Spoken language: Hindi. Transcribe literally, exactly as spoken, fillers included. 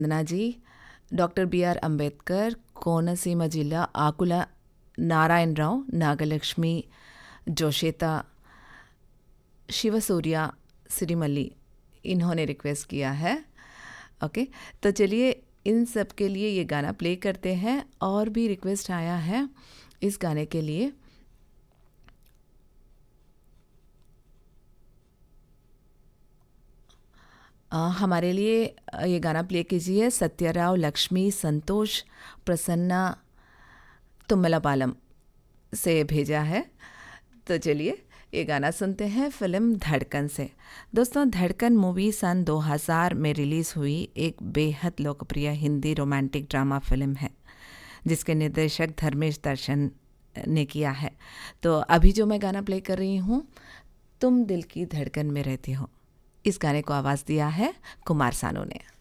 Vandana ji, doctor B are Ambedkar, Konaseema జిల్లా ఆకుల नारायणराव, नागलक्ष्मी, जोशेता, शिवसूर्या, सिरीमल्ली, इन्होंने रिक्वेस्ट किया है। ओके, तो चलिए इन सब के लिए ये गाना प्ले करते हैं। और भी रिक्वेस्ट आया है इस गाने के लिए। आ, हमारे लिए ये गाना प्ले कीजिए। सत्यराव, लक्ष्मी, संतोष, प्रसन्ना, तुम्मलापालम से भेजा है। तो चलिए ये गाना सुनते हैं फिल्म धड़कन से। दोस्तों, धड़कन मूवी सन दो हज़ार में रिलीज़ हुई एक बेहद लोकप्रिय हिंदी रोमांटिक ड्रामा फिल्म है, जिसके निर्देशक धर्मेश दर्शन ने किया है। तो अभी जो मैं गाना प्ले कर रही हूँ, तुम दिल की धड़कन में रहती हो, इस गाने को आवाज़ दिया है कुमार सानू ने।